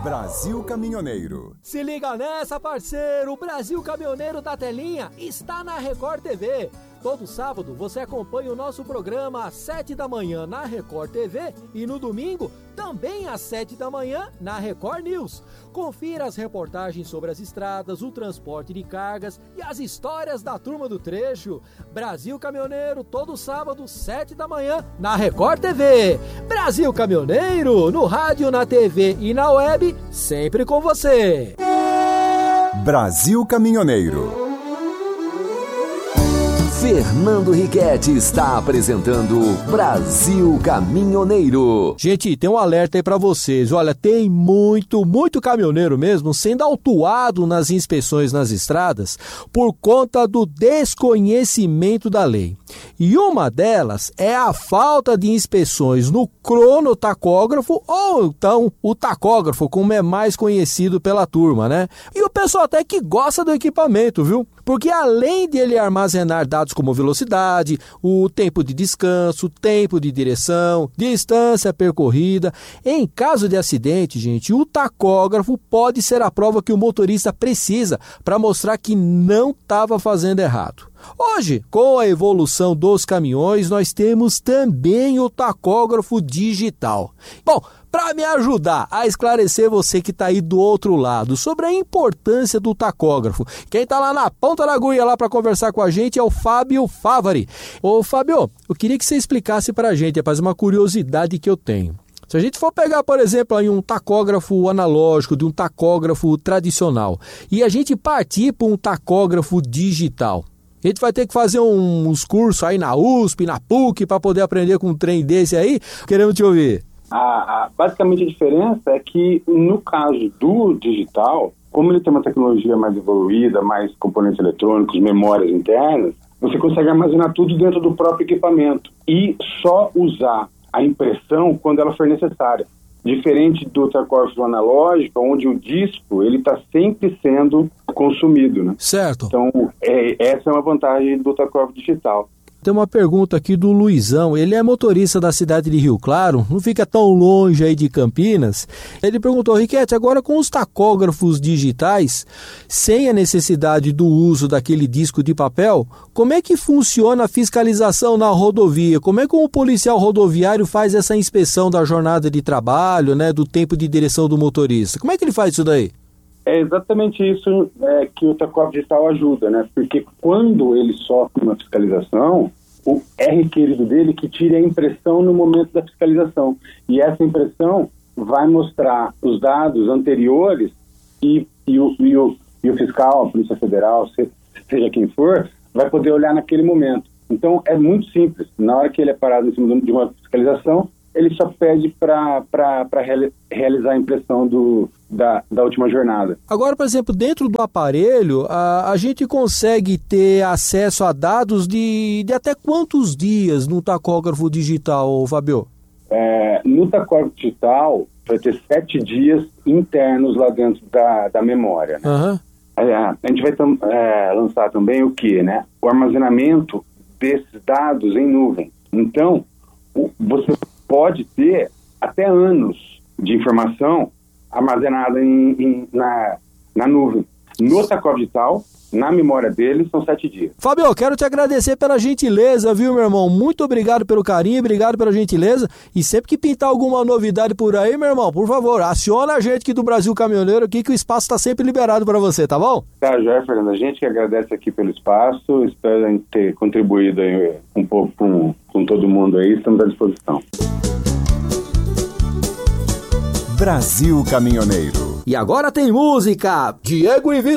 Brasil Caminhoneiro. Se liga nessa, parceiro! O Brasil Caminhoneiro da Telinha está na Record TV. Todo sábado você acompanha o nosso programa às 7 da manhã na Record TV e no domingo também às 7 da manhã na Record News. Confira as reportagens sobre as estradas, o transporte de cargas e as histórias da turma do trecho. Brasil Caminhoneiro, todo sábado, 7 da manhã na Record TV. Brasil Caminhoneiro, no rádio, na TV e na web, sempre com você. Brasil Caminhoneiro. Fernando Riquetti está apresentando Brasil Caminhoneiro. Gente, tem um alerta aí pra vocês. Olha, tem muito caminhoneiro mesmo sendo autuado nas inspeções nas estradas por conta do desconhecimento da lei. E uma delas é a falta de inspeções no cronotacógrafo ou então o tacógrafo, como é mais conhecido pela turma, né? E o pessoal até que gosta do equipamento, viu? Porque além de ele armazenar dados como velocidade, o tempo de descanso, tempo de direção, distância percorrida, em caso de acidente, gente, o tacógrafo pode ser a prova que o motorista precisa para mostrar que não estava fazendo errado. Hoje, com a evolução dos caminhões, nós temos também o tacógrafo digital. Bom, para me ajudar a esclarecer você que está aí do outro lado sobre a importância do tacógrafo, quem está lá na ponta da agulha lá para conversar com a gente é o Fábio Favari. Ô Fábio, eu queria que você explicasse para a gente, rapaz, uma curiosidade que eu tenho. Se a gente for pegar, por exemplo, aí um tacógrafo analógico de um tacógrafo tradicional e a gente partir para um tacógrafo digital, a gente vai ter que fazer uns cursos aí na USP, na PUC, para poder aprender com um trem desse aí. Queremos te ouvir. Basicamente a diferença é que no caso do digital, como ele tem uma tecnologia mais evoluída, mais componentes eletrônicos, memórias internas, você consegue armazenar tudo dentro do próprio equipamento e só usar a impressão quando ela for necessária. Diferente do tacógrafo analógico, onde o disco ele está sempre sendo consumido, né? Certo. Então, essa é uma vantagem do tacógrafo digital. Tem uma pergunta aqui do Luizão, ele é motorista da cidade de Rio Claro, não fica tão longe aí de Campinas. Ele perguntou, Riquetti, agora com os tacógrafos digitais, sem a necessidade do uso daquele disco de papel, como é que funciona a fiscalização na rodovia? Como é que o policial rodoviário faz essa inspeção da jornada de trabalho, né, do tempo de direção do motorista? Como é que ele faz isso daí? É exatamente isso que o tacógrafo digital ajuda, né? Porque quando ele sofre uma fiscalização, é requerido dele que tire a impressão no momento da fiscalização. E essa impressão vai mostrar os dados anteriores e o fiscal, a Polícia Federal, seja quem for, vai poder olhar naquele momento. Então, é muito simples. Na hora que ele é parado em cima de uma fiscalização, ele só pede para realizar a impressão da última jornada. Agora, por exemplo, dentro do aparelho, a gente consegue ter acesso a dados de até quantos dias no tacógrafo digital, Fabio? No tacógrafo digital, vai ter 7 dias internos lá dentro da memória. Né? Uhum. A gente vai lançar também o quê? Né? O armazenamento desses dados em nuvem. Então, você pode ter até anos de informação armazenada na nuvem. No tacógrafo digital, na memória dele, são 7 dias. Fábio, eu quero te agradecer pela gentileza, viu, meu irmão? Muito obrigado pelo carinho, obrigado pela gentileza. E sempre que pintar alguma novidade por aí, meu irmão, por favor, aciona a gente aqui do Brasil Caminhoneiro aqui, que o espaço está sempre liberado para você, tá bom? Tá, Joé, Fernando. A gente que agradece aqui pelo espaço. Espero ter contribuído aí um pouco com todo mundo aí. Estamos à disposição. Brasil Caminhoneiro. E agora tem música. Diego e Vitor.